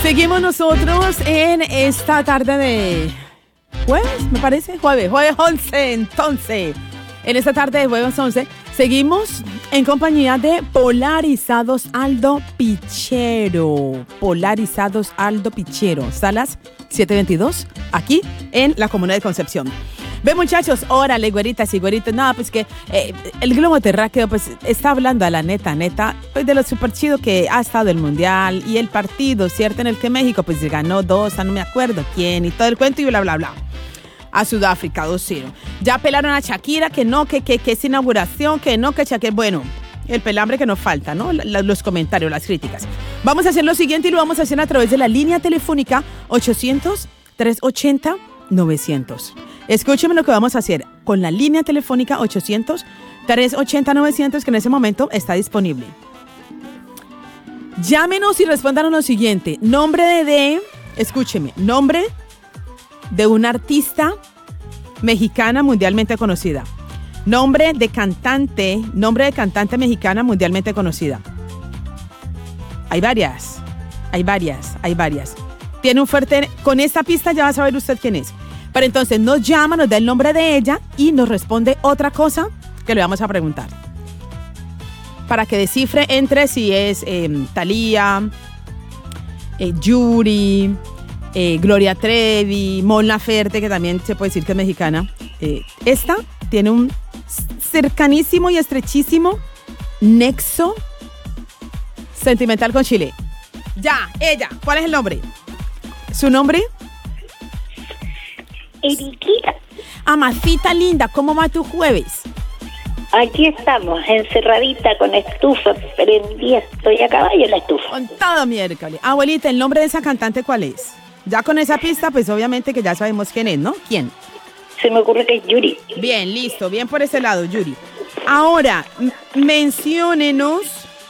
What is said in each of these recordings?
Seguimos nosotros en esta tarde de jueves, me parece, jueves 11, entonces. En esta tarde de jueves 11, seguimos en compañía de Polarizados Aldo Pichero. Polarizados Aldo Pichero, salas 722, aquí en la Comuna de Concepción. Ve, muchachos, órale, güeritas y güeritos. No, pues que el globo terráqueo pues está hablando a la neta, pues de lo súper chido que ha estado el Mundial y el partido, ¿cierto? En el que México pues ganó 2, no me acuerdo quién, y todo el cuento y bla, bla, bla. A Sudáfrica, 2-0. Ya pelaron a Shakira, que no, que es inauguración, que no, que Shakira. Bueno, el pelambre que nos falta, ¿no? Los comentarios, las críticas. Vamos a hacer lo siguiente y lo vamos a hacer a través de la línea telefónica 800-380-900. Escúcheme lo que vamos a hacer con la línea telefónica 800-380-900, que en ese momento está disponible. Llámenos y respóndanos lo siguiente. Escúcheme, nombre de una artista mexicana mundialmente conocida. Nombre de cantante mexicana mundialmente conocida. Hay varias. Tiene un fuerte... Con esta pista ya va a saber usted quién es. Pero entonces nos llama, nos da el nombre de ella y nos responde otra cosa que le vamos a preguntar. Para que descifre entre si es Thalía, Yuri, Gloria Trevi, Mon Laferte, que también se puede decir que es mexicana. Esta tiene un cercanísimo y estrechísimo nexo sentimental con Chile. Ya, ella, ¿cuál es el nombre? ¿Su nombre? Eriquita. Amacita linda, ¿cómo va tu jueves? Aquí estamos, encerradita con estufa prendida. Estoy a caballo en la estufa. Con todo miércoles. Abuelita, ¿el nombre de esa cantante cuál es? Ya con esa pista, pues obviamente que ya sabemos quién es, ¿no? ¿Quién? Se me ocurre que es Yuri. Bien, listo, bien por ese lado, Yuri. Ahora, menciónenos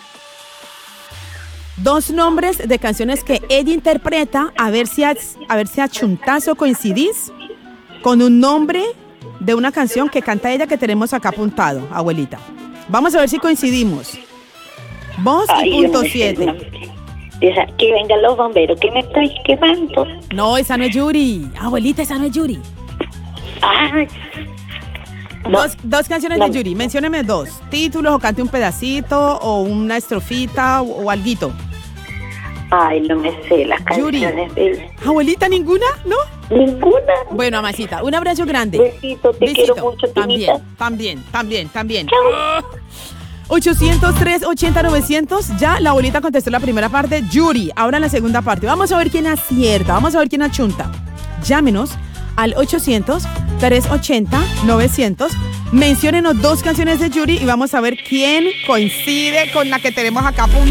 2 nombres de canciones que ella interpreta, a ver si a chuntazo coincidís con un nombre de una canción que canta ella que tenemos acá apuntado, abuelita. Vamos a ver si coincidimos. Voz y punto 7. Que vengan los bomberos, que me estoy quemando. No, esa no es Yuri. Abuelita, esa no es Yuri. Ay. Dos canciones de Yuri. Mencióneme 2. Títulos o cante un pedacito o una estrofita o alguito. Ay, no me sé las canciones de ella. Abuelita, ¿ninguna? ¿No? Ninguna. Bueno, Amasita, un abrazo grande. Besito, te quiero mucho, Timita. También. Chao. 800-380-900. Ya la abuelita contestó la primera parte, Yuri. Ahora la segunda parte. Vamos a ver quién acierta, vamos a ver quién achunta. Llámenos al 800-380-900. Menciónenos 2 canciones de Yuri y vamos a ver quién coincide con la que tenemos acá.